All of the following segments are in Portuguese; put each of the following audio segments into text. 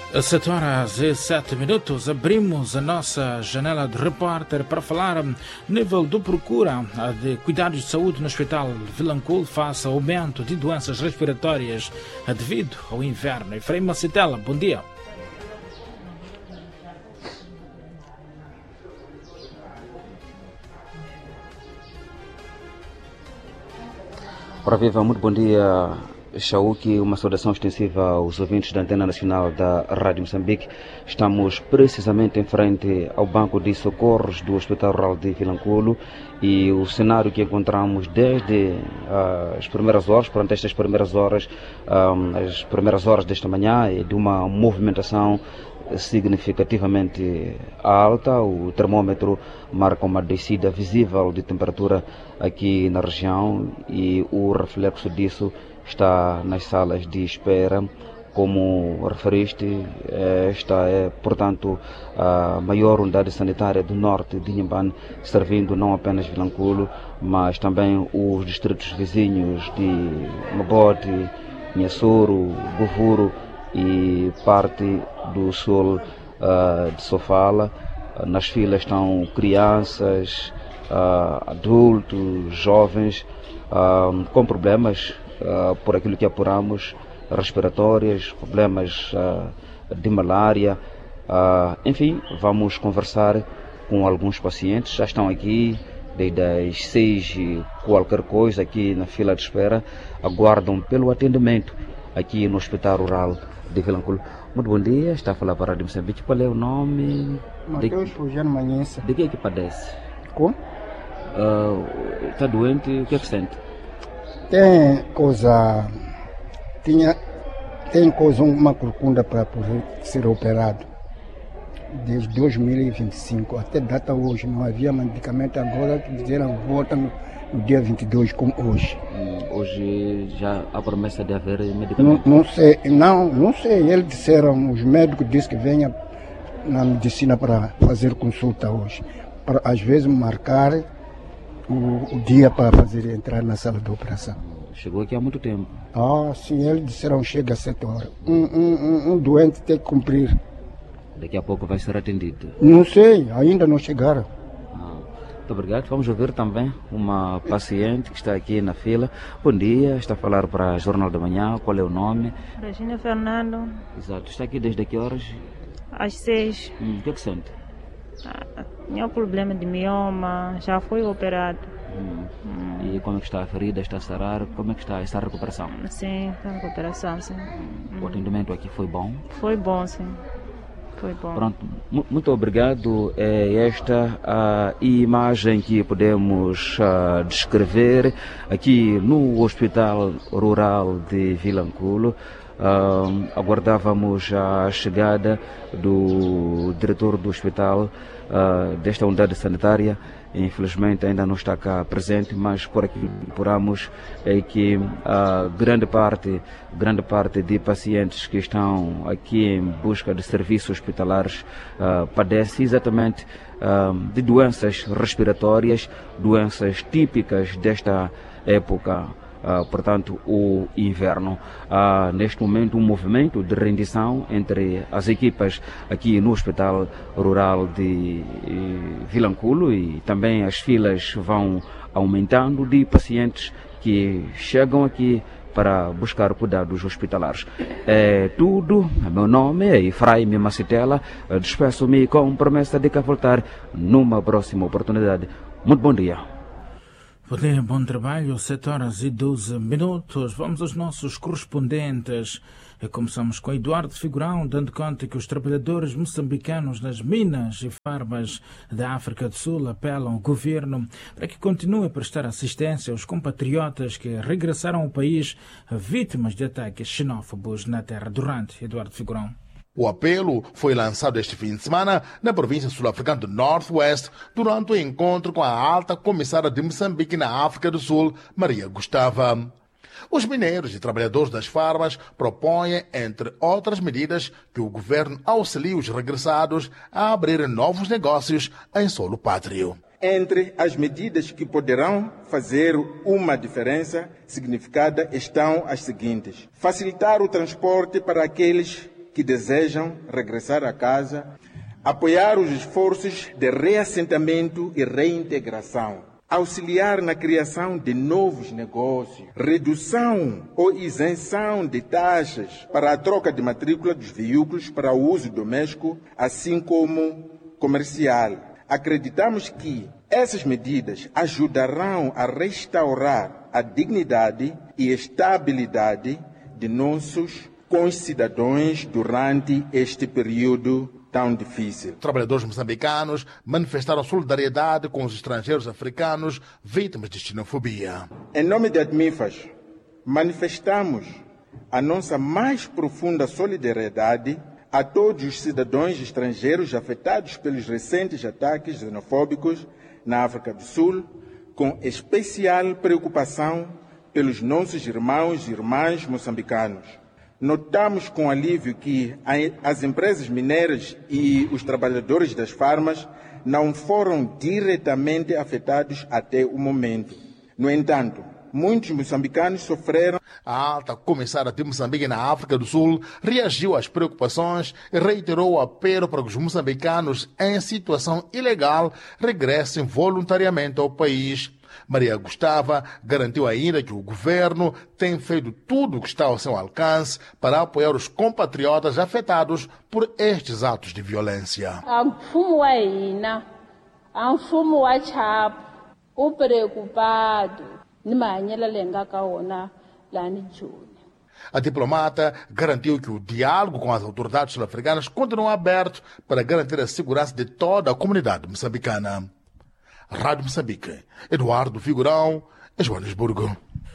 Às 7 horas e 7 minutos, abrimos a nossa janela de repórter para falar nível de procura de cuidados de saúde no Hospital Vilanculo face ao aumento de doenças respiratórias devido ao inverno. Efraim Macitela, bom dia. Ora viva, muito bom dia, Chauque. Uma saudação extensiva aos ouvintes da Antena Nacional da Rádio Moçambique. Estamos precisamente em frente ao banco de socorros do Hospital Rural de Vilanculo e o cenário que encontramos desde as primeiras horas, portanto estas primeiras horas, as primeiras horas desta manhã é de uma movimentação significativamente alta. O termômetro marca uma descida visível de temperatura aqui na região e o reflexo disso está nas salas de espera. Como referiste, esta é, portanto, a maior unidade sanitária do norte de Inhambane, servindo não apenas Vilanculo, mas também os distritos vizinhos de Mabote, Nhassoro, Govuro e parte do sul de Sofala. Nas filas estão crianças, adultos, jovens com problemas, por aquilo que apuramos, respiratórios, problemas de malária. Enfim, vamos conversar com alguns pacientes, já estão aqui desde as 6 e qualquer coisa aqui na fila de espera, aguardam pelo atendimento aqui no Hospital Rural de Vilanculo. Muito bom dia, está a falar para a Rádio Moçambique. Qual é o nome? Mateus Fulgiano Manhense. De que é que padece? Como? Está doente, o que é que sente? Tem coisa, uma corcunda para poder ser operado. Desde 2025, até data hoje, não havia medicamento, agora fizeram volta no dia 22, como hoje. Hoje já há promessa de haver medicamento? Não sei, eles disseram, os médicos disseram que venha na medicina para fazer consulta hoje, para às vezes marcar o dia para fazer entrar na sala de operação. Chegou aqui há muito tempo? Sim, eles disseram chega às 7 horas. Um doente tem que cumprir. Daqui a pouco vai ser atendido? Não sei, ainda não chegaram. Muito obrigado. Vamos ouvir também uma paciente que está aqui na fila. Bom dia, está a falar para o Jornal da Manhã. Qual é o nome? Regina Fernando. Exato. Está aqui desde que horas? Às 6. O que é que sente? Tinha um problema de mioma, já foi operado. E como é que está a ferida? Está a sarar? Como é que está essa recuperação? Sim, está em recuperação, sim. O atendimento aqui foi bom? Foi bom, sim. Foi bom. Pronto, muito obrigado. É esta a imagem que podemos descrever aqui no Hospital Rural de Vilanculo. Aguardávamos a chegada do diretor do hospital, desta unidade sanitária. Infelizmente ainda não está cá presente, mas por aqui que apuramos é que grande parte de pacientes que estão aqui em busca de serviços hospitalares padece exatamente de doenças respiratórias, doenças típicas desta época. Portanto, o inverno. Neste momento um movimento de rendição entre as equipas aqui no Hospital Rural de Vilanculo e também as filas vão aumentando de pacientes que chegam aqui para buscar cuidados hospitalares. É tudo. Meu nome é Efraim Macitela. Despeço-me com promessa de cá voltar numa próxima oportunidade. Muito bom dia. Bom dia, bom trabalho, 7 horas e 12 minutos. Vamos aos nossos correspondentes. Começamos com Eduardo Figurão, dando conta que os trabalhadores moçambicanos nas minas e farmas da África do Sul apelam ao governo para que continue a prestar assistência aos compatriotas que regressaram ao país vítimas de ataques xenófobos na terra durante. Eduardo Figurão. O apelo foi lançado este fim de semana na província sul-africana do Northwest durante o encontro com a alta comissária de Moçambique na África do Sul, Maria Gustava. Os mineiros e trabalhadores das farmas propõem, entre outras medidas, que o governo auxilie os regressados a abrir novos negócios em solo pátrio. Entre as medidas que poderão fazer uma diferença significada estão as seguintes: facilitar o transporte para aqueles que desejam regressar a casa, apoiar os esforços de reassentamento e reintegração, auxiliar na criação de novos negócios, redução ou isenção de taxas para a troca de matrícula dos veículos para o uso doméstico, assim como comercial. Acreditamos que essas medidas ajudarão a restaurar a dignidade e estabilidade de nossos concidadãos durante este período tão difícil. Trabalhadores moçambicanos manifestaram solidariedade com os estrangeiros africanos vítimas de xenofobia. Em nome de ADMIFAS, manifestamos a nossa mais profunda solidariedade a todos os cidadãos estrangeiros afetados pelos recentes ataques xenofóbicos na África do Sul, com especial preocupação pelos nossos irmãos e irmãs moçambicanos. Notamos com alívio que as empresas mineiras e os trabalhadores das farmas não foram diretamente afetados até o momento. No entanto, muitos moçambicanos sofreram. A alta comissária de Moçambique na África do Sul reagiu às preocupações e reiterou o apelo para que os moçambicanos em situação ilegal regressem voluntariamente ao país. Maria Gustava garantiu ainda que o governo tem feito tudo o que está ao seu alcance para apoiar os compatriotas afetados por estes atos de violência. O preocupado A diplomata garantiu que o diálogo com as autoridades sul-africanas continua aberto para garantir a segurança de toda a comunidade moçambicana. Rádio Moçambique, Eduardo Figurão, Joanesburgo.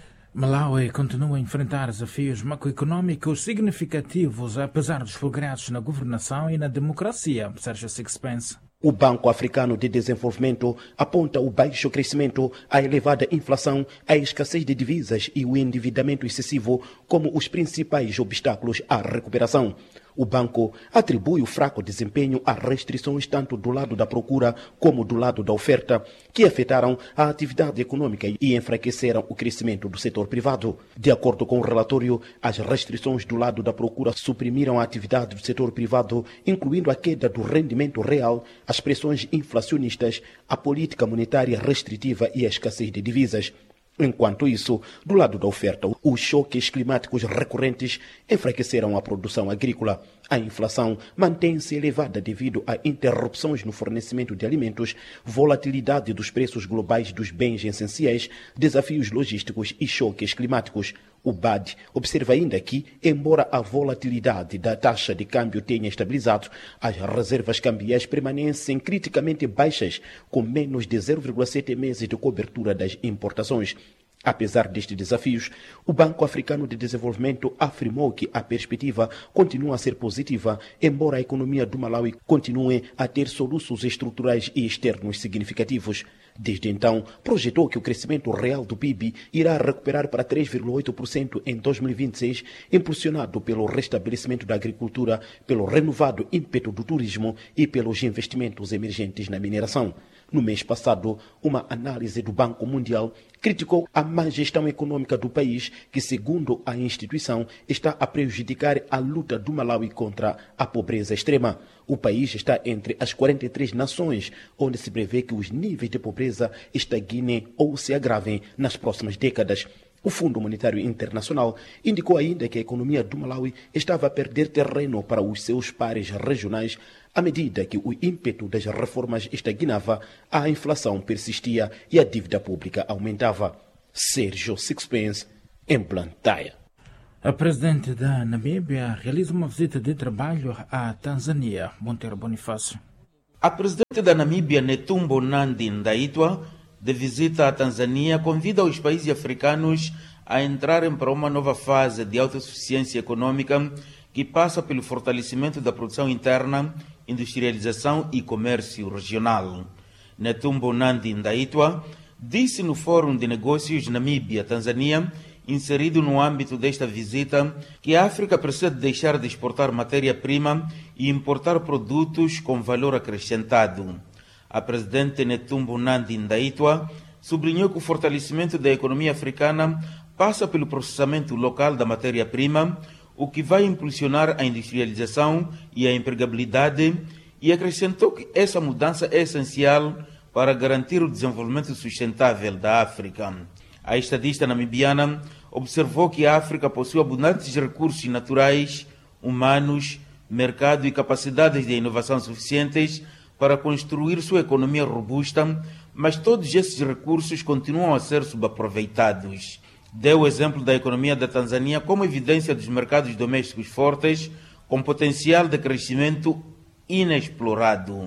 Malawi continua a enfrentar desafios macroeconômicos significativos, apesar dos progressos na governação e na democracia. Sérgio Sixpence. O Banco Africano de Desenvolvimento aponta o baixo crescimento, a elevada inflação, a escassez de divisas e o endividamento excessivo como os principais obstáculos à recuperação. O banco atribui o fraco desempenho a restrições tanto do lado da procura como do lado da oferta, que afetaram a atividade econômica e enfraqueceram o crescimento do setor privado. De acordo com o relatório, as restrições do lado da procura suprimiram a atividade do setor privado, incluindo a queda do rendimento real, as pressões inflacionistas, a política monetária restritiva e a escassez de divisas. Enquanto isso, do lado da oferta, os choques climáticos recorrentes enfraqueceram a produção agrícola. A inflação mantém-se elevada devido a interrupções no fornecimento de alimentos, volatilidade dos preços globais dos bens essenciais, desafios logísticos e choques climáticos. O BAD observa ainda que, embora a volatilidade da taxa de câmbio tenha estabilizado, as reservas cambiais permanecem criticamente baixas, com menos de 0,7 meses de cobertura das importações. Apesar destes desafios, o Banco Africano de Desenvolvimento afirmou que a perspectiva continua a ser positiva, embora a economia do Malawi continue a ter soluços estruturais e externos significativos. Desde então, projetou que o crescimento real do PIB irá recuperar para 3,8% em 2026, impulsionado pelo restabelecimento da agricultura, pelo renovado ímpeto do turismo e pelos investimentos emergentes na mineração. No mês passado, uma análise do Banco Mundial criticou a má gestão econômica do país, que, segundo a instituição, está a prejudicar a luta do Malawi contra a pobreza extrema. O país está entre as 43 nações onde se prevê que os níveis de pobreza estagnem ou se agravem nas próximas décadas. O Fundo Monetário Internacional indicou ainda que a economia do Malawi estava a perder terreno para os seus pares regionais à medida que o ímpeto das reformas estagnava, a inflação persistia e a dívida pública aumentava. Sérgio Sixpence, em Blantyre. A presidente da Namíbia realiza uma visita de trabalho à Tanzânia. Monteiro Bonifácio. A presidente da Namíbia, Netumbo Nandi-Ndaitwah, de visita à Tanzânia, convida os países africanos a entrarem para uma nova fase de autossuficiência econômica que passa pelo fortalecimento da produção interna, industrialização e comércio regional. Netumbo Nandi-Ndaitwah disse no Fórum de Negócios Namíbia-Tanzânia, inserido no âmbito desta visita, que a África precisa deixar de exportar matéria-prima e importar produtos com valor acrescentado. A presidente Netumbo Nandi-Ndaitwah sublinhou que o fortalecimento da economia africana passa pelo processamento local da matéria-prima, o que vai impulsionar a industrialização e a empregabilidade, e acrescentou que essa mudança é essencial para garantir o desenvolvimento sustentável da África. A estadista namibiana observou que a África possui abundantes recursos naturais, humanos, mercado e capacidades de inovação suficientes para construir sua economia robusta, mas todos esses recursos continuam a ser subaproveitados. Deu o exemplo da economia da Tanzânia como evidência dos mercados domésticos fortes, com potencial de crescimento inexplorado.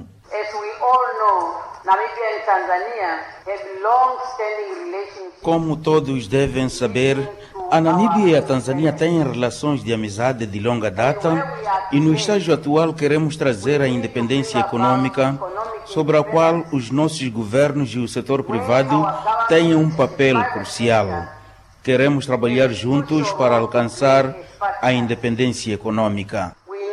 Como todos devem saber, a Namíbia e a Tanzânia têm relações de amizade de longa data e no estágio atual queremos trazer a independência econômica sobre a qual os nossos governos e o setor privado têm um papel crucial. Queremos trabalhar juntos para alcançar a independência econômica.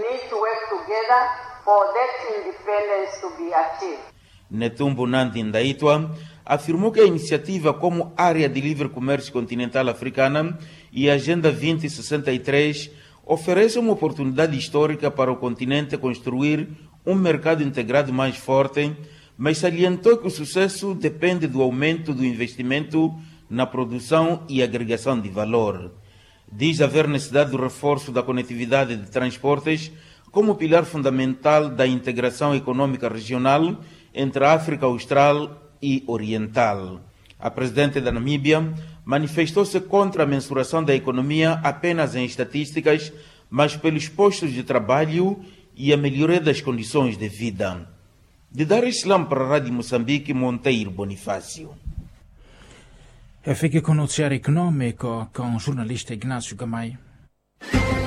Netumbo Nandi Ndaitwa afirmou que a iniciativa como Área de Livre Comércio Continental Africana e a Agenda 2063 oferece uma oportunidade histórica para o continente construir um mercado integrado mais forte, mas salientou que o sucesso depende do aumento do investimento na produção e agregação de valor. Diz haver necessidade do reforço da conectividade de transportes como pilar fundamental da integração econômica regional entre a África Austral e Oriental. A presidente da Namíbia manifestou-se contra a mensuração da economia apenas em estatísticas, mas pelos postos de trabalho e a melhoria das condições de vida. De Dar es Salaam para a Rádio Moçambique, Monteiro Bonifácio. Fica com o noticiário econômico com o jornalista Ignácio Gamay.